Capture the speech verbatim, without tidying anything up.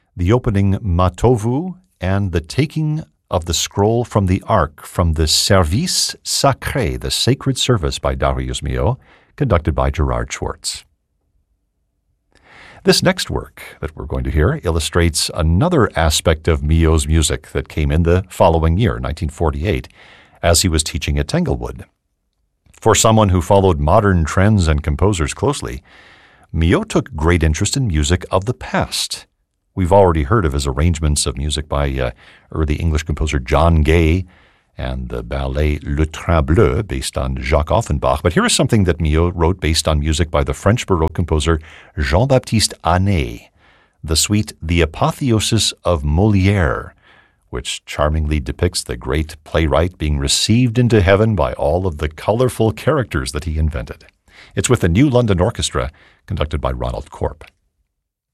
the opening Matovu, and the taking of the scroll from the ark from the Service Sacré, the sacred service by Darius Milhaud, conducted by Gerard Schwartz. This next work that we're going to hear illustrates another aspect of Milhaud's music that came in the following year, nineteen forty-eight, as he was teaching at Tanglewood. For someone who followed modern trends and composers closely, Milhaud took great interest in music of the past. We've already heard of his arrangements of music by uh, early English composer John Gay and the ballet Le Train Bleu, based on Jacques Offenbach. But here is something that Milhaud wrote based on music by the French Baroque composer Jean-Baptiste Anet, the suite The Apotheosis of Molière, which charmingly depicts the great playwright being received into heaven by all of the colorful characters that he invented. It's with the New London Orchestra, conducted by Ronald Corp.